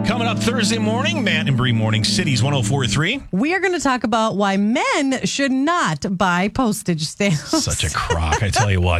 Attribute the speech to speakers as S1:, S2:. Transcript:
S1: Coming up Thursday morning, Matt and Bree Morning Cities 104.3.
S2: We are going to talk about why men should not buy postage stamps.
S1: Such a crock, I tell you what.